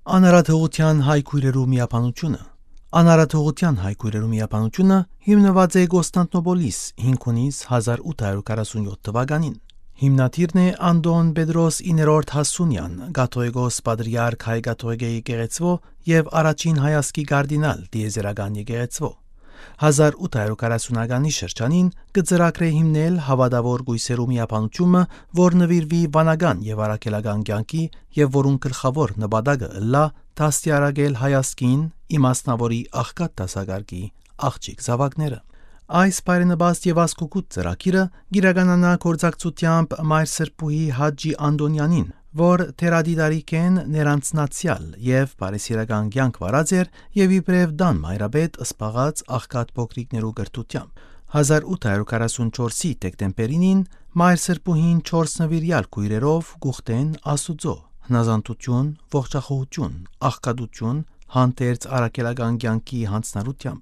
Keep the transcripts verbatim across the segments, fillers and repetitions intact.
Անարաթողության հայ քույրերու միապանությունը Անարաթողության հայ քույրերու միապանությունը հիմնված է Կոստանդնոպոլիս հինգունից հազար ութ հարյուր քառասունյոթ թվականին։ Հիմնադիրն է Անդոն Պետրոս իններորդ Հասունյան, Կաթողիկոս Պատրիարք հայ կաթողիկե եկեղեցվո եւ առաջին հայասկի կարդինալ դիեզերական եկեղեցվո։ հազար ութ հարյուր քառասունականի շրջանին կծրագրե հիմնել հավատավոր գույսերու միապանությունը, որ նվիրվի վանական եւ առաքելական կյանքի եւ որուն գլխավոր նպատակը լա դաստիարակել հայասկին իմաստնավորի աղքատ դասակարգի աղջիկ զավակները։ Այս բարենպաստ եւ ասկուկուտ ծրագիրը գիրականանա կորցակցությամբ Մայր Սրբուհի Հաջի Անդոնյանին, որ թերադիդարիկեն ներանցնացյալ եւ բարեսիրական կյանք վարած էր եւ իբրև դան մայրաբեդ սպաղած աղքատ փոքրիկներու գրթությամբ։ հազար ութ հարյուր քառասունչորսի դեկտեմբերին Մայր Սրբուհին չորս նվիրյալ քույրերով գուխտեն Աստուծո հնազանդություն, ողջախոհություն, աղքատություն, հանդերձ առաքելական կյանքի հանձնարարությամբ։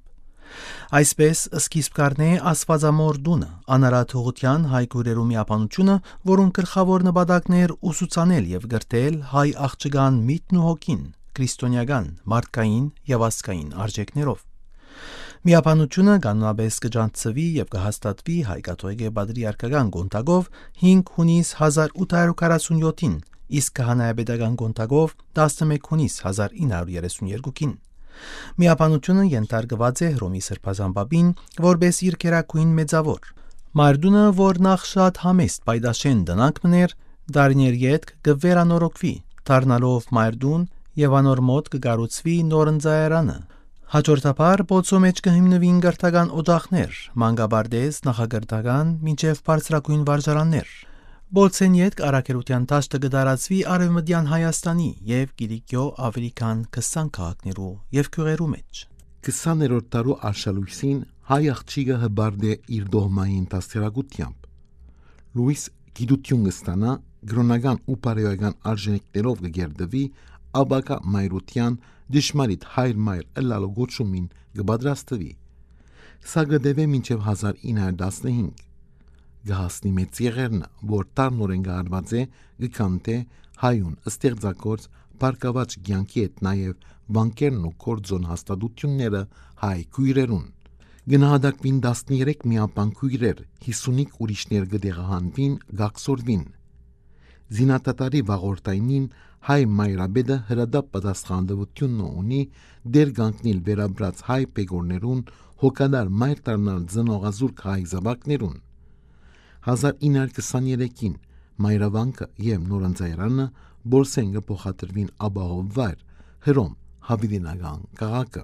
Այսպես սկիզբ կառնե Աստվածամոր դունը անարաթողության հայ քույրերու միապանությունը, որուն գլխավոր նպատակն էր ուսուցանել եւ գրթել հայ աղջկան միտն ու հոգին քրիստոնեական, մարդկային եւ ազգային արժեքներով։ Միապանությունը կանոնապես կջանցվի եւ կհաստատվի հայ կաթողիկե պատրիարքական կոնտագով հինգ հունիս հազար ութ հարյուր քառասունյոթին, իսկ քահանայապետական կոնտագով տասնմեկ հունիս հազար ինը հարյուր երեսունյոթին։ Միապանությունը ենթարկված է Հռոմի Սրբազան Պապին որպես իր քերակույն մեծավոր։ Մայրդունը, որ նախ շատ համեստ պայդաշեն դնանք մներ, դարիներ յետք կվերանորոգվի, դառնալով մայրդուն եւ անոր մոտ կգառուցվի նոր ընձայարանը։ Հաջորդաբար բոցո մեջ կհիմնվին գրթական օջախներ, մանկաբարձ, նախագրթական, մինչև բարձրագույն վարժարաններ։ Բոցեն յետք առաքելության դաշտը կդարածվի արևմտյան Հայաստանի եւ Կիլիկիո ավելի քան քսան քաղաքներու եւ գյուղերու մեջ։ քսաներորդ դարու արշալույսին հայ աղջիկը հբարդ է իր դողմային դաստիարակությամբ։ Լուիս գիտություն կստանա, գրոնական ու բարոյական արժեքներով կգերդվի, աբակա մայրության դժմարիտ հայր մայր ըլլալու գոչումին կպատրաստվի։ Սա կդեվե մինչև հազար ինը հարյուր տասնհինգ։ Գահասնի մեծ եղերնը, որ տարնորեն գարված է, գկանտե հայուն ստեղծագործ բարգավաճ կյանքի հետ նաև բանկերն ու կորձոն հաստատությունները հայ քույրերուն։ Գնահատակվին տասներեք միապան քույրեր, հիսունիկ ուրիշներ կդեղահանվին, գակսորվին։ Զինատատարի վաղորդայնին հայ մայրաբեդը հրադապ պատասխանատվությունը ունի դեր կանգնել վերաբրած հայ պեգորներուն, հոգադար մայր դառնալ ծնողազուրկ հայ զավակներուն։ հազար ինը հարյուր քսաներեքին մայրավանքը եւ նորընձայարանը բոլսեն կփոխադրվին աբահով վայր Հռոմ հավիդինական քաղաքը։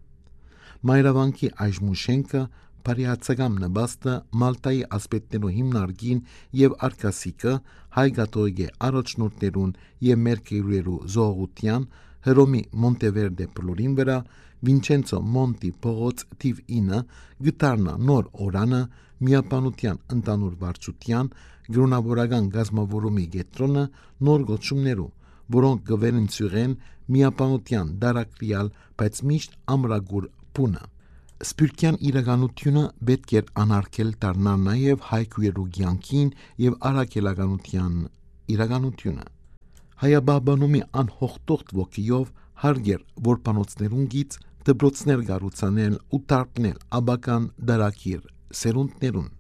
Մայրավանքի այժմուշենքը բարիացակամ նպաստը Մալտայի ասպետներու հիմնարկին եւ արկասիկը հայ կաթողիկե առաջնորդներուն եւ մերկերու զողության Հռոմի Մոնտևերդե պլորին վրա Վինչենցո Մոնտի փողոց թիվ ինը գտարնա նոր օրանը միապանության ընդանուր վարչության գրոնավորական գազմավորումի գետրոնը նոր գոչումներու, որոնք գվերեն ծյուրեն միապանության դարակրիալ, բայց միշտ ամրագուր պունը։ Սպիրկյան իրականությունը պետք էր անարգել դառնալ նաև հայ քույրերու կյանքին եւ առաքելականության իրականությունը։ Հայաբաբանումի անհողտողտ ոգիով հարգեր որբանոցներուն գից դպրոցներ կառուցանել ու դարբնել աբական դարակիր սերունդներուն։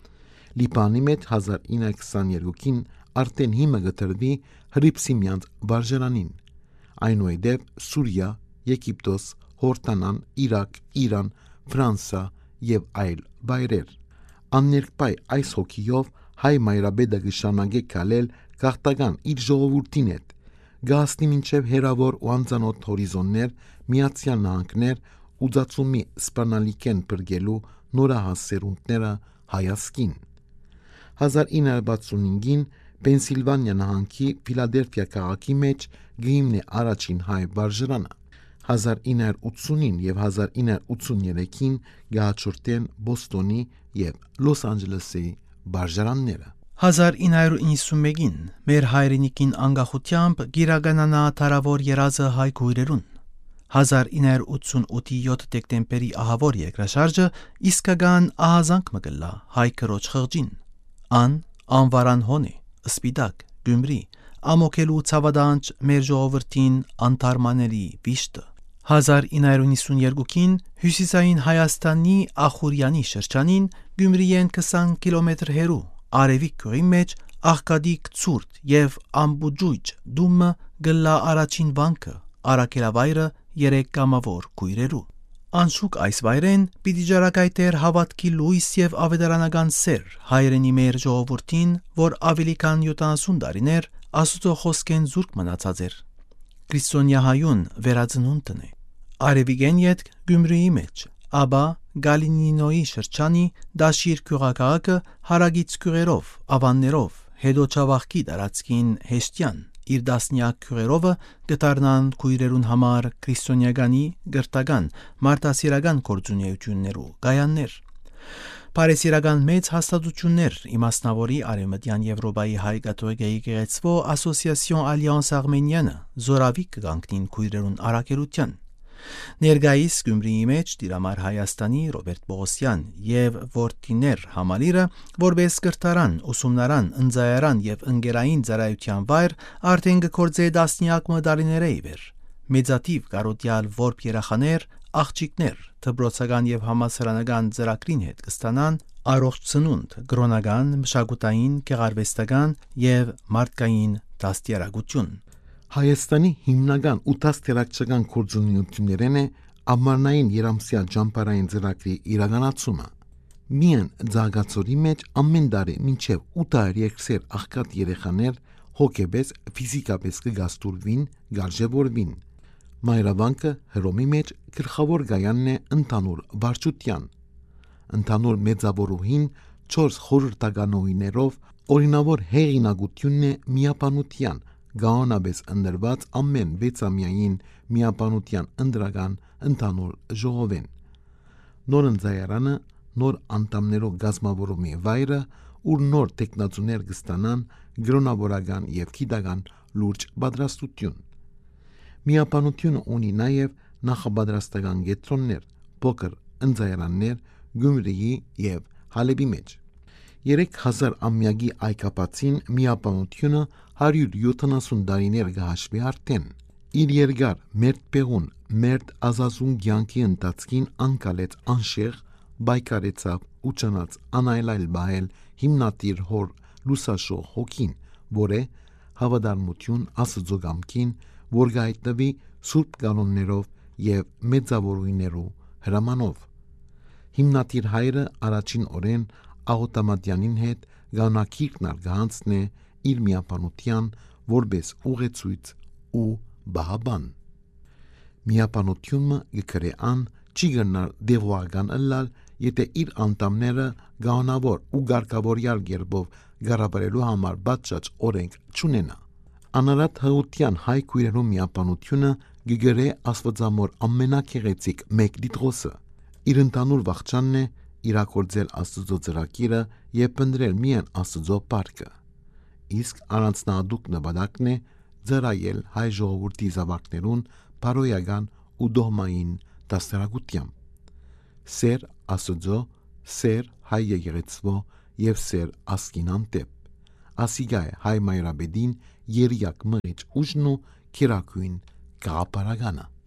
Լիբանի մեջ հազար ինը հարյուր քսաներեքին արդեն հիմը գտրվի Հրիփսիմյանց վարժարանին, այնուհետև Սուրիա, Եգիպտոս, Հորդանան, Իրաք, Իրան, Ֆրանսա եւ այլ վայրեր։ Աններկբայ այս հոգիով հայ մայրաբեդը կշարունակե քալել գաղթական իր ժողովրդին հետ, գահստի մինչև հերավոր ու անծանոթ հորիզոններ, Միացյալ Նահանգներ ու ծածումի սպանալիքեն բրգելու նորահաս սերունդները հայասկին։ հազար ինը հարյուր վաթսունհինգին Պենսիլվանիա նահանգի Ֆիլադելֆիա քաղաքի մեջ գիմնե առաջին հայ վարժարանը։ հազար ինը հարյուր ութսունին եւ հազար ինը հարյուր ութսուներեքին գահաճորտեն Բոստոնի եւ Լոս Անջելեսի վարժարանները։ հազար ինը հարյուր իննսունմեկին մեր հայրենիքին անկախությամբ գիրականանա թարավոր երազը հայ քույրերուն։ հազար ինը հարյուր ութսունութի յոթ դեկտեմբերի ահավոր երկրաշարժը իսկական ահազանգ մգլա հայ քրոջ խղճին։ Ան անվարան հոնե, սպիտակ, Գյումրի, ամոքելու ցավադանջ մեր ժողովրդին անթարմանելի վիշտը։ հազար ինը հարյուր նվաթ հյուսիսային Հայաստանի Ախուրյանի շրջանին Գյումրիեն քսան կիլոմետր հեռու արևիկ գյուղի մեջ աղքատիկ ցուրտ եւ ամբուջույջ դումը գլա առաջին վանքը արաքելավայրը երեք կամավոր քույրերու։ Անշուք այս վայրեն պիտի ջարակայտեր հավատքի լույս եւ ավետարանական սեր հայրենի մեր ժողովրդին, որ ավելի քան յոթանասուն տարիներ Աստծո խոսքեն զուրկ մնացած էր։ Քրիստոնյա վերածնունդն է։ Արևիկեն յետ Գյումրիի մեջ, ապա Գալինինոյի շրջանի Դաշիր գյուղակահակը հարագից գյուղերով, ավաններով, հետո Չավախքի տարածքին հեշտյան իր դասնյակ գյուղերովը գտարնան քույրերուն համար քրիստոնյականի գրտական մարտասիրական գործունեություններու գայաններ։ Պարեսիրական մեծ հաստատություններ իմասնավորի Արևմտյան Եվրոպայի հայ կաթողիկեի գեղեցվո Ասոսիացիոն Ալյանս Արմենիանը զորավի կգանքնին քույրերուն արակերության։ Ներգայիս Գյումրիի մեջ Տիրամար Հայաստանի Ռոբերտ Պողոսյան եւ Որտիներ համալիրը որպես կրթարան, ուսումնարան, ընձայարան եւ ընկերային ծառայության վայր արդեն գործե տասնյակ տարիներ է իվեր։ Մեծաթիվ կարոտյալ որբ երախաներ, աղջիկներ, դպրոցական եւ համալսարանական ծրագրին հետ կստանան առողջ ծնունդ, գրոնական, մշակութային, գեղարվեստական եւ մարդկային դաստիարակություն։ Հայաստանի հիմնական ու դաստիարակչական գործունեություններն է ամառնային երամսյա ճամփարային ծրագրի իրականացումը։ Միայն Ձագացորի մեջ ամեն տարի մինչև ութ հարյուր երկսեր աղքատ երեխաներ հոգեպես, ֆիզիկապես կգաստուրվին, գարժևորվին։ Մայրավանքը Հռոմի մեջ գլխավոր գայանն է ընդհանուր վարչության։ Ընդհանուր մեծավորուհին չորս խորհրդականոյներով օրինավոր հեղինակությունն է միապանության գանոնապես ընդրված ամեն վեցամյային միապանության ընդրական ընդհանուր ժողովեն։ Նոր ընձայարանը նոր անդամներով գազմավորումի վայրը, ուր նոր տեխնացուներ կստանան գրոնավորական եւ գիտական լուրջ պատրաստություն։ Միապանությունը ունի նաև նախապատրաստական կետրոններ, փոքր ընձայարաններ Գյումրիի եւ Հալեբի մեջ։ երեք հազար ամյակի այկապացին միապանությունը հարյուր յոթանասուն տարիներ կհաշվի արդեն։ Իր երկար մերտ պեղուն, մերտ ազազուն կյանքի ընթացքին անկալեց անշեղ, բայկարեցավ ու ճանաց անայլայլ բայել հիմնադիր հոր լուսաշող հոգին, որ է հավատարմություն Աստծո կամքին, որ գայտնվի սուրբ կանոններով եւ մեծավորույներու հրամանով։ Հիմնադիր հայրը առաջին օրեն Աղոտամատյանին հետ գանակիրքն արգանցն է իր միապանության որպես ուղեցույց ու բահաբան։ Միապանությունը գկրեան չի գնար դեղուական ըլլալ, եթե իր անդամները գանավոր ու գարկավորյալ գերբով գարաբարելու համար բացած օրենք չունենա։ Անարատ հղության հայ քույրերու միապանությունը գգրե Աստվածամոր ամենակեղեցիկ մեկ դիտրոսը։ Իր ընդանուր վաղճանն է իրակորձել Աստծո ծրագիրը եւ փնտրել միայն Աստծո պարկը։ Իսկ առանձնահատուկ նպատակն է ծրայել հայ ժողովրդի զավակներուն բարոյական ու դողմային դաստիարակությամբ։ Սեր Աստծո, սեր հայ եկեղեցվո եւ սեր ասկին անտեպ։ Ասիգա է հայ մայրաբեդին երիակ մղիչ ուժն ու քերակույն գաղափարականը։